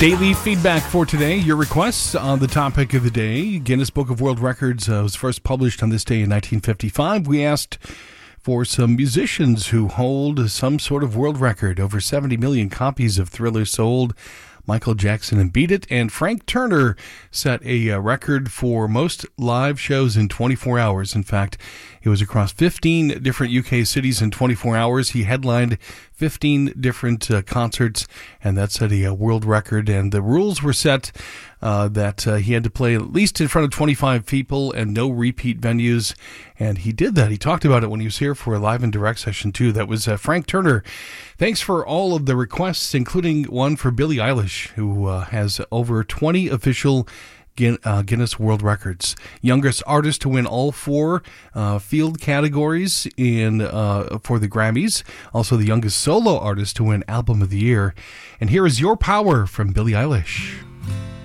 Daily feedback for today. Your requests on the topic of the day. Guinness Book of World Records was first published on this day in 1955. We asked for some musicians who hold some sort of world record. Over 70 million copies of Thriller sold. Michael Jackson and Beat It, and Frank Turner set a record for most live shows in 24 hours. In fact, it was across 15 different UK cities in 24 hours. He headlined 15 different concerts, and that set a world record. And the rules were set that he had to play at least in front of 25 people and no repeat venues. And he did that. He talked about it when he was here for a live and direct session, too. That was Frank Turner. Thanks for all of the requests, including one for Billie Eilish, who has over 20 official Guinness World Records. Youngest artist to win all four field categories for the Grammys. Also the youngest solo artist to win Album of the Year. And here is Your Power from Billie Eilish.